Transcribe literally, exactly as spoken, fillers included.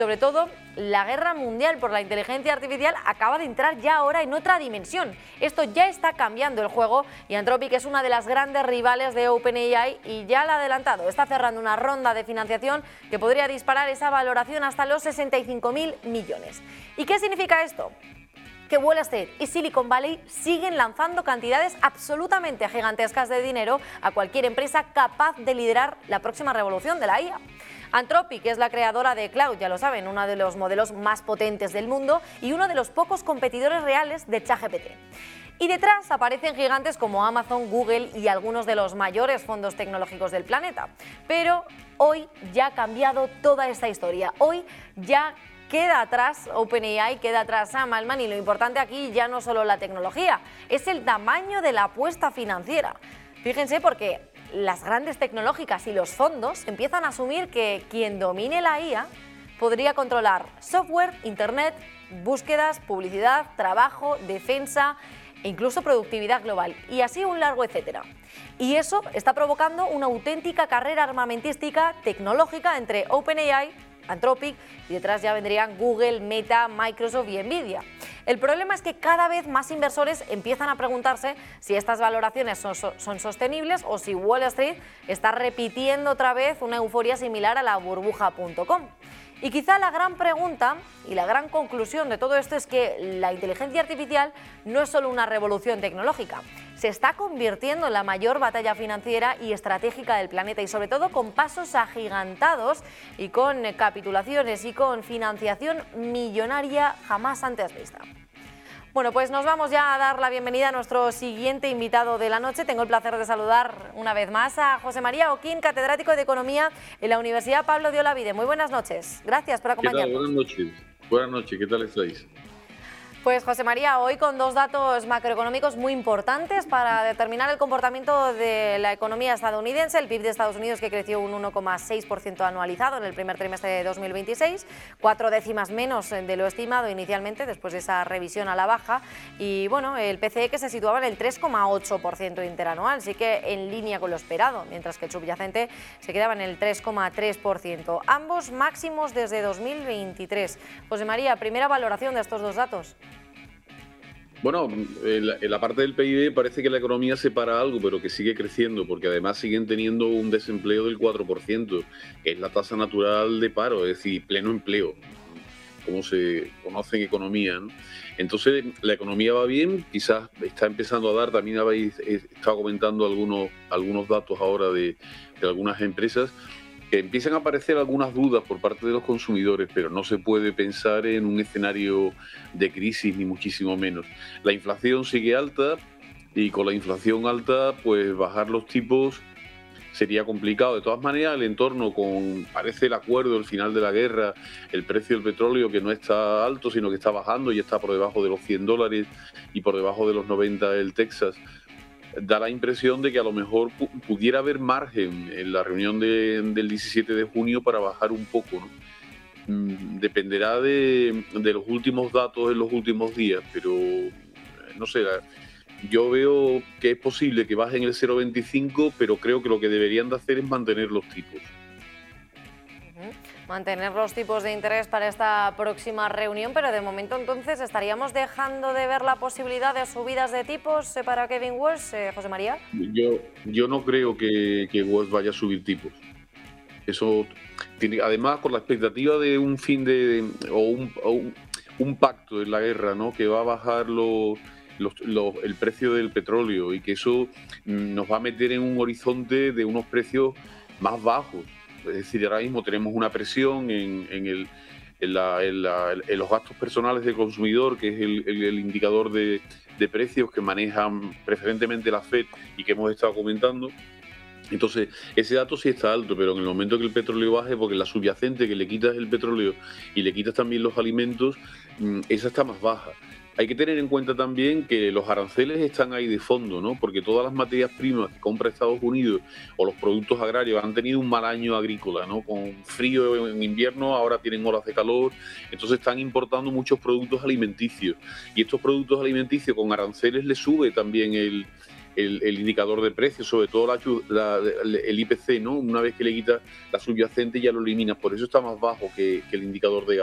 Sobre todo, la guerra mundial por la inteligencia artificial acaba de entrar ya ahora en otra dimensión. Esto ya está cambiando el juego y Anthropic es una de las grandes rivales de OpenAI y ya lo ha adelantado. Está cerrando una ronda de financiación que podría disparar esa valoración hasta los sesenta y cinco mil millones. ¿Y qué significa esto? Que Wall Street y Silicon Valley siguen lanzando cantidades absolutamente gigantescas de dinero a cualquier empresa capaz de liderar la próxima revolución de la I A. Anthropic es la creadora de Cloud, ya lo saben, uno de los modelos más potentes del mundo y uno de los pocos competidores reales de ChatGPT. Y detrás aparecen gigantes como Amazon, Google y algunos de los mayores fondos tecnológicos del planeta. Pero hoy ya ha cambiado toda esta historia. Hoy ya queda atrás OpenAI, queda atrás Sam Altman y lo importante aquí ya no solo la tecnología, es el tamaño de la apuesta financiera. Fíjense porque las grandes tecnológicas y los fondos empiezan a asumir que quien domine la I A podría controlar software, internet, búsquedas, publicidad, trabajo, defensa e incluso productividad global, y así un largo etcétera. Y eso está provocando una auténtica carrera armamentística tecnológica entre OpenAI, Anthropic y detrás ya vendrían Google, Meta, Microsoft y Nvidia. El problema es que cada vez más inversores empiezan a preguntarse si estas valoraciones son, son sostenibles o si Wall Street está repitiendo otra vez una euforia similar a la burbuja punto com. Y quizá la gran pregunta y la gran conclusión de todo esto es que la inteligencia artificial no es solo una revolución tecnológica, se está convirtiendo en la mayor batalla financiera y estratégica del planeta y sobre todo con pasos agigantados y con capitulaciones y con financiación millonaria jamás antes vista. Bueno, pues nos vamos ya a dar la bienvenida a nuestro siguiente invitado de la noche. Tengo el placer de saludar una vez más a José María Oquín, catedrático de Economía en la Universidad Pablo de Olavide. Muy buenas noches. Gracias por acompañarnos. ¿Qué tal? Buenas noches. Buenas noches. ¿Qué tal estáis? Pues José María, hoy con dos datos macroeconómicos muy importantes para determinar el comportamiento de la economía estadounidense. El P I B de Estados Unidos, que creció un uno coma seis por ciento anualizado en el primer trimestre de dos mil veintiséis, cuatro décimas menos de lo estimado inicialmente después de esa revisión a la baja. Y bueno, el P C E que se situaba en el tres coma ocho por ciento interanual, sí que en línea con lo esperado, mientras que el subyacente se quedaba en el tres coma tres por ciento. Ambos máximos desde dos mil veintitrés. José María, primera valoración de estos dos datos. Bueno, en la, en la parte del P I B parece que la economía se para algo, pero que sigue creciendo, porque además siguen teniendo un desempleo del cuatro por ciento, que es la tasa natural de paro, es decir, pleno empleo, como se conoce en economía, ¿no? Entonces, la economía va bien, quizás está empezando a dar, también habéis estado comentando algunos, algunos datos ahora de, de algunas empresas, que empiezan a aparecer algunas dudas por parte de los consumidores, pero no se puede pensar en un escenario de crisis, ni muchísimo menos. La inflación sigue alta y con la inflación alta, pues bajar los tipos sería complicado. De todas maneras, el entorno, con parece el acuerdo, el final de la guerra, el precio del petróleo que no está alto, sino que está bajando y está por debajo de los cien dólares y por debajo de los noventa el Texas, da la impresión de que a lo mejor pu pudiera haber margen en la reunión de, del diecisiete de junio para bajar un poco, ¿no? Mm, dependerá de, de los últimos datos en los últimos días, pero no sé, yo veo que es posible que bajen el cero coma veinticinco, pero creo que lo que deberían de hacer es mantener los tipos. Mantener los tipos de interés para esta próxima reunión, pero de momento entonces estaríamos dejando de ver la posibilidad de subidas de tipos para Kevin Walsh, eh, José María. Yo, yo no creo que, que Walsh vaya a subir tipos. Eso tiene, además, con la expectativa de un fin de o un, o un, un pacto en la guerra, ¿no? Que va a bajar los, los, los, el precio del petróleo y que eso nos va a meter en un horizonte de unos precios más bajos. Es decir, ahora mismo tenemos una presión en, en, el, en, la, en, la, en los gastos personales del consumidor, que es el, el, el indicador de, de precios que manejan preferentemente la Fed y que hemos estado comentando. Entonces, ese dato sí está alto, pero en el momento que el petróleo baje, porque la subyacente que le quitas el petróleo y le quitas también los alimentos, esa está más baja. Hay que tener en cuenta también que los aranceles están ahí de fondo, ¿no? Porque todas las materias primas que compra Estados Unidos o los productos agrarios han tenido un mal año agrícola, ¿no? Con frío en invierno, ahora tienen olas de calor, entonces están importando muchos productos alimenticios. Y estos productos alimenticios con aranceles les sube también el, el, el indicador de precios, sobre todo la, la, el I P C, ¿no? Una vez que le quitas la subyacente ya lo eliminas, por eso está más bajo que, que el indicador de